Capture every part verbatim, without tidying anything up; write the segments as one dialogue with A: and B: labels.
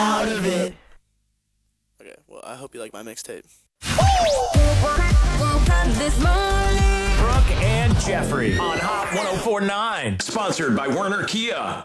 A: out of it.
B: Okay, well, I hope you like my mixtape.
C: This morning.
D: Brooke and Jeffrey on Hot one oh four point nine. Sponsored by Werner Kia.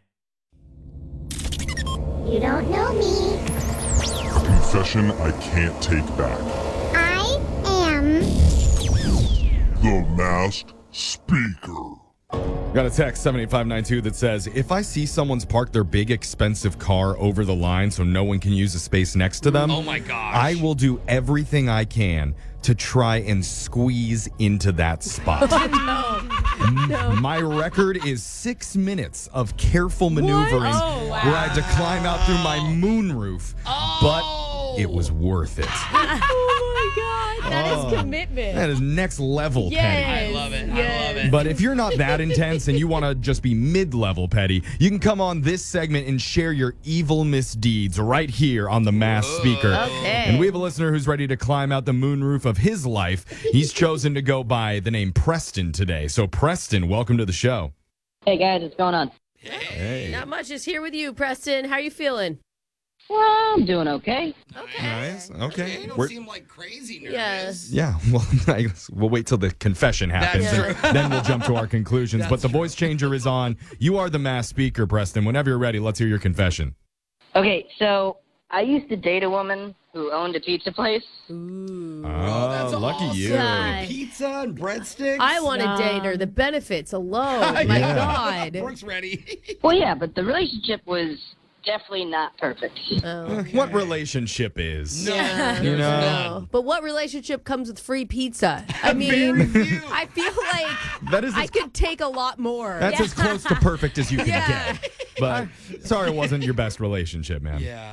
E: You don't know me.
F: Confession I can't take back.
E: I am
F: The Masked Speaker.
G: Got a text seven eight five nine two that says, if I see someone's parked their big expensive car over the line so no one can use the space next to them,
H: Oh my gosh.
G: I will do everything I can to try and squeeze into that spot. M- My record is six minutes of careful maneuvering
I: Oh, wow.
G: where I had to climb out through my moonroof, but it was worth it.
I: Oh my God, that is
G: Oh.
I: commitment.
G: That is next level, Petty.
I: Yes.
H: I love it. I
I: Yes.
H: love it.
G: But if you're not that intense and you want to just be mid-level petty, you can come on this segment and share your evil misdeeds right here on the Masked Speaker.
I: Okay.
G: And we have a listener who's ready to climb out the moonroof of his life. He's chosen to go by the name Preston today. So Preston, welcome to the show.
J: Hey guys, what's going on?
G: Hey.
I: Not much is here with you, Preston. How are you feeling?
J: Well, I'm doing okay.
G: Nice. Okay.
H: You don't
G: We're-
H: seem like crazy
I: Yeah.
H: nervous.
G: yeah, well, I guess we'll wait till the confession happens.
H: That's
G: and then we'll jump to our conclusions. but
H: That's
G: the voice changer is on. You are the Masked Speaker, Preston. Whenever you're ready, let's hear your confession.
J: Okay, so I used to date a woman who owned a pizza place.
I: Ooh.
G: Oh,
H: That's
G: lucky
H: awesome.
G: you.
I: Yeah.
H: Pizza and breadsticks.
I: I want to date her. The benefits alone. My
G: Yeah.
I: God.
H: Brooke's ready.
J: Well, yeah, but the relationship was definitely not perfect.
I: Oh.
G: What relationship is?
I: Yeah.
G: You know?
I: No. But what relationship comes with free pizza? I mean, I feel like
G: That is
I: I
G: as,
I: could take a lot more.
G: that's as close to perfect as you can
I: Yeah.
G: get. But sorry it wasn't your best relationship, man.
H: Yeah.